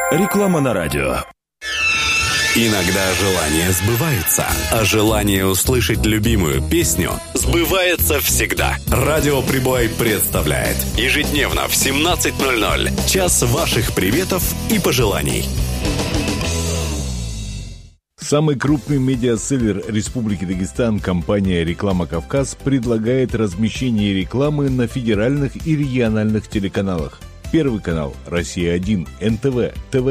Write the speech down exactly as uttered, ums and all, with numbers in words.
Реклама на радио. Иногда желания сбываются, а желание услышать любимую песню сбывается всегда. Радио Прибой представляет ежедневно в семнадцать ноль ноль час ваших приветов и пожеланий. Самый крупный медиаселлер Республики Дагестан, компания «Реклама Кавказ», предлагает размещение рекламы на федеральных и региональных телеканалах. Первый канал, Россия один, эн тэ вэ, тэ вэ